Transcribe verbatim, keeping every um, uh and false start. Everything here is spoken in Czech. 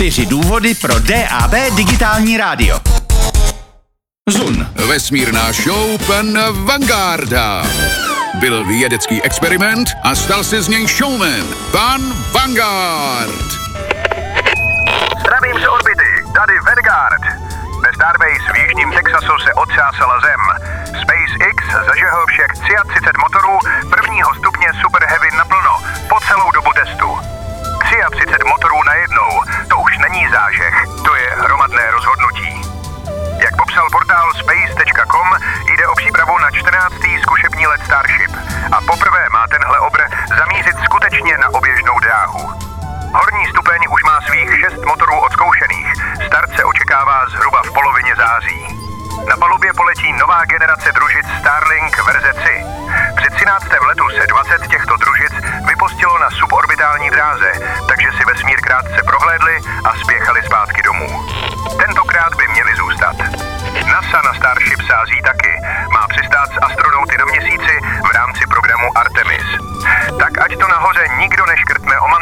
Čtyři důvody pro D A B digitální rádio. Zun. Vesmírná show pana Vangarda. Byl vědecký experiment a stal se z něj showman. Pan Vanguard. Zdravím z orbity, tady Vanguard. Ve Starbase v jižním Texasu se otřásala Zem. SpaceX zažehl všech třicet tři motorů prvního stupně Super Heavy naplno po celou dobu testu. třicet tři motorů najednou, to už není zážeh, to je hromadné rozhodnutí. Jak popsal portál space tečka com, jde o přípravu na čtrnáctý zkušební let Starship a poprvé má tenhle obr zamířit skutečně na oběžnou dráhu. Horní stupeň už má svých šest motorů odzkoušených, start se očekává zhruba v polovině září. Na palubě poletí nová generace družic Starlink verze tři. Při třináctém letu se dvacet těchto družic vypustilo na suborbitální dráze, takže si vesmír krátce prohlédli a spěchali zpátky domů. Tentokrát by měli zůstat. NASA na Starship sází taky. Má přistát s astronauty na měsíci v rámci programu Artemis. Tak ať to nahoře nikdo neškrtne o